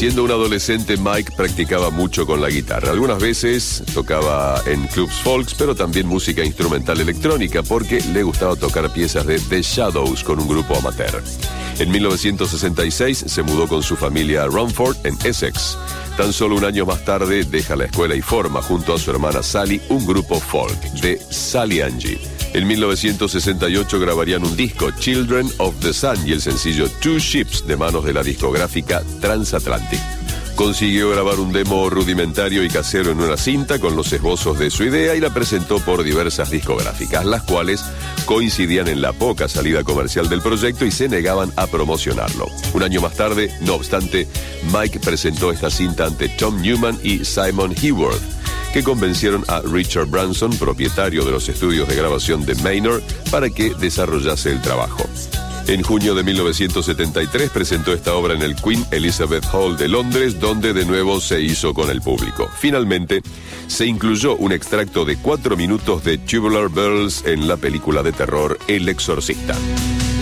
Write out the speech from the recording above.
Siendo un adolescente, Mike practicaba mucho con la guitarra. Algunas veces tocaba en clubs folks, pero también música instrumental electrónica, porque le gustaba tocar piezas de The Shadows con un grupo amateur. En 1966 se mudó con su familia a Romford, en Essex. Tan solo un año más tarde deja la escuela y forma, junto a su hermana Sally, un grupo folk, de Sally Angie. En 1968 grabarían un disco, Children of the Sun, y el sencillo Two Ships, de manos de la discográfica Transatlantic. Consiguió grabar un demo rudimentario y casero en una cinta con los esbozos de su idea y la presentó por diversas discográficas, las cuales coincidían en la poca salida comercial del proyecto y se negaban a promocionarlo. Un año más tarde, no obstante, Mike presentó esta cinta ante Tom Newman y Simon Haworth, que convencieron a Richard Branson, propietario de los estudios de grabación de Manor, para que desarrollase el trabajo. En junio de 1973 presentó esta obra en el Queen Elizabeth Hall de Londres, donde de nuevo se hizo con el público. Finalmente, se incluyó un extracto de 4 minutos de Tubular Bells en la película de terror El Exorcista.